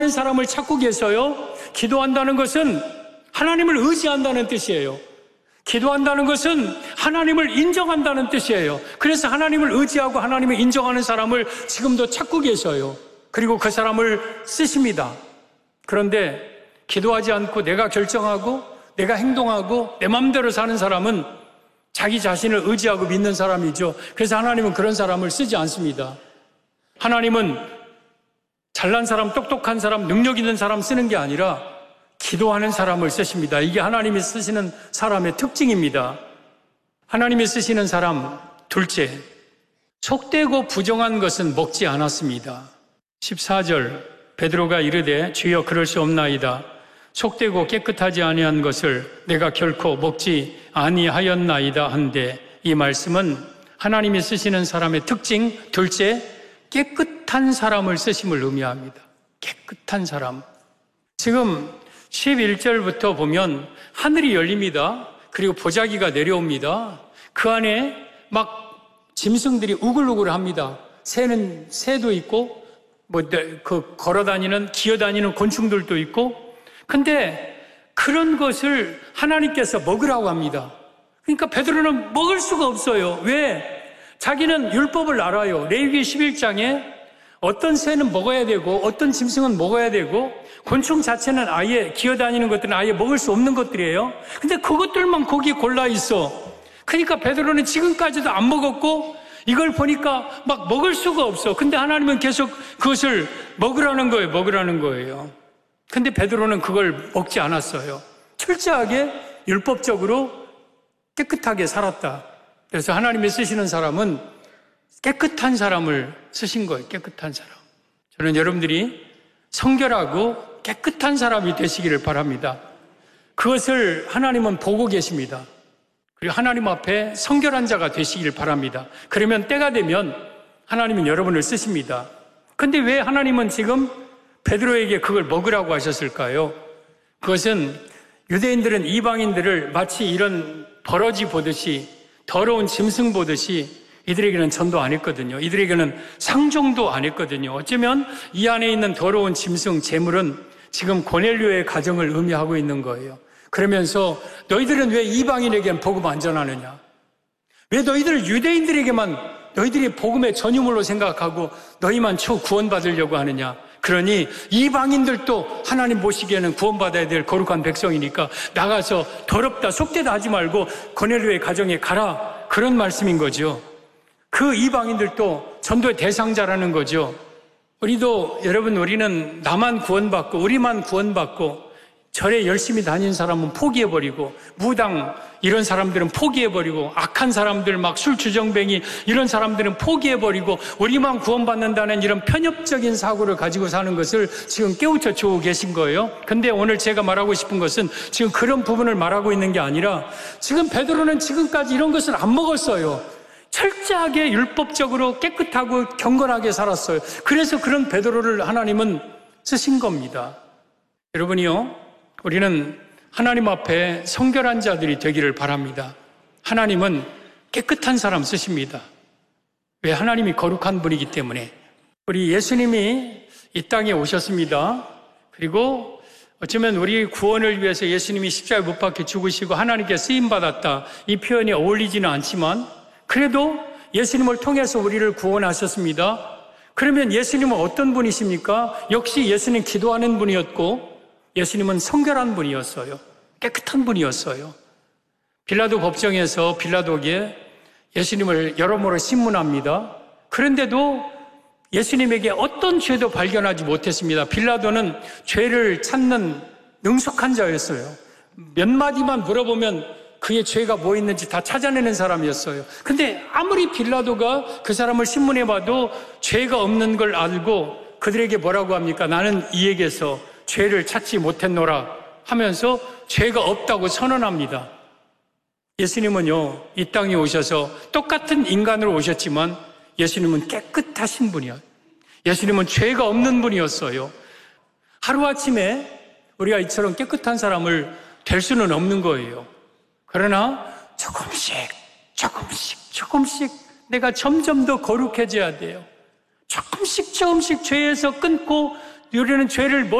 사람을 찾고 계셔요. 기도한다는 것은 하나님을 의지한다는 뜻이에요. 기도한다는 것은 하나님을 인정한다는 뜻이에요. 그래서 하나님을 의지하고 하나님을 인정하는 사람을 지금도 찾고 계셔요. 그리고 그 사람을 쓰십니다. 그런데 기도하지 않고 내가 결정하고 내가 행동하고 내 마음대로 사는 사람은 자기 자신을 의지하고 믿는 사람이죠. 그래서 하나님은 그런 사람을 쓰지 않습니다. 하나님은 잘난 사람, 똑똑한 사람, 능력 있는 사람 쓰는 게 아니라 기도하는 사람을 쓰십니다. 이게 하나님이 쓰시는 사람의 특징입니다. 하나님이 쓰시는 사람, 둘째, 속되고 부정한 것은 먹지 않았습니다. 14절, 베드로가 이르되 주여 그럴 수 없나이다. 속되고 깨끗하지 아니한 것을 내가 결코 먹지 아니하였나이다 한데, 이 말씀은 하나님이 쓰시는 사람의 특징, 둘째, 깨끗한 사람을 쓰심을 의미합니다. 깨끗한 사람. 지금 11절부터 보면 하늘이 열립니다. 그리고 보자기가 내려옵니다. 그 안에 막 짐승들이 우글우글합니다. 새도 있고 걸어다니는 기어다니는 곤충들도 있고. 근데 그런 것을 하나님께서 먹으라고 합니다. 그러니까 베드로는 먹을 수가 없어요. 왜? 자기는 율법을 알아요. 레위기 11장에 어떤 새는 먹어야 되고 어떤 짐승은 먹어야 되고 곤충 자체는 아예 기어다니는 것들은 아예 먹을 수 없는 것들이에요. 근데 그것들만 거기에 골라 있어. 그러니까 베드로는 지금까지도 안 먹었고 이걸 보니까 막 먹을 수가 없어. 근데 하나님은 계속 그것을 먹으라는 거예요. 근데 베드로는 그걸 먹지 않았어요. 철저하게 율법적으로 깨끗하게 살았다. 그래서 하나님이 쓰시는 사람은 깨끗한 사람을 쓰신 거예요. 깨끗한 사람. 저는 여러분들이 성결하고 깨끗한 사람이 되시기를 바랍니다. 그것을 하나님은 보고 계십니다. 그리고 하나님 앞에 성결한 자가 되시기를 바랍니다. 그러면 때가 되면 하나님은 여러분을 쓰십니다. 근데 왜 하나님은 지금 베드로에게 그걸 먹으라고 하셨을까요? 그것은 유대인들은 이방인들을 마치 이런 버러지 보듯이, 더러운 짐승 보듯이 이들에게는 전도 안 했거든요. 이들에게는 상종도 안 했거든요. 어쩌면 이 안에 있는 더러운 짐승, 재물은 지금 고넬료의 가정을 의미하고 있는 거예요. 그러면서 너희들은 왜 이방인에게는 복음 안 전하느냐? 왜 너희들 유대인들에게만 너희들이 복음의 전유물로 생각하고 너희만 구원받으려고 하느냐? 그러니 이방인들도 하나님 보시기에는 구원받아야 될 거룩한 백성이니까 나가서 더럽다, 속되다 하지 말고 고넬료의 가정에 가라. 그런 말씀인 거죠. 그 이방인들도 전도의 대상자라는 거죠. 우리는 나만 구원받고 우리만 구원받고 절에 열심히 다닌 사람은 포기해버리고 무당 이런 사람들은 포기해버리고 악한 사람들 막 술주정뱅이 이런 사람들은 포기해버리고 우리만 구원받는다는 이런 편협적인 사고를 가지고 사는 것을 지금 깨우쳐 주고 계신 거예요. 근데 오늘 제가 말하고 싶은 것은 지금 그런 부분을 말하고 있는 게 아니라 지금 베드로는 지금까지 이런 것을 안 먹었어요. 철저하게 율법적으로 깨끗하고 경건하게 살았어요. 그래서 그런 베드로를 하나님은 쓰신 겁니다. 여러분이요, 우리는 하나님 앞에 성결한 자들이 되기를 바랍니다. 하나님은 깨끗한 사람 쓰십니다. 왜? 하나님이 거룩한 분이기 때문에. 우리 예수님이 이 땅에 오셨습니다. 그리고 어쩌면 우리 구원을 위해서 예수님이 십자가에 못 박혀 죽으시고 하나님께 쓰임받았다, 이 표현이 어울리지는 않지만 그래도 예수님을 통해서 우리를 구원하셨습니다. 그러면 예수님은 어떤 분이십니까? 역시 예수님 기도하는 분이었고 예수님은 성결한 분이었어요. 깨끗한 분이었어요. 빌라도 법정에서 빌라도에게 예수님을 여러모로 신문합니다. 그런데도 예수님에게 어떤 죄도 발견하지 못했습니다. 빌라도는 죄를 찾는 능숙한 자였어요. 몇 마디만 물어보면 그의 죄가 뭐 있는지 다 찾아내는 사람이었어요. 근데 아무리 빌라도가 그 사람을 신문해봐도 죄가 없는 걸 알고 그들에게 뭐라고 합니까? 나는 이에게서 죄를 찾지 못했노라 하면서 죄가 없다고 선언합니다. 예수님은요, 이 땅에 오셔서 똑같은 인간으로 오셨지만 예수님은 깨끗하신 분이야. 예수님은 죄가 없는 분이었어요. 하루아침에 우리가 이처럼 깨끗한 사람을 될 수는 없는 거예요. 그러나 조금씩 내가 점점 더 거룩해져야 돼요. 조금씩 죄에서 끊고 우리는 죄를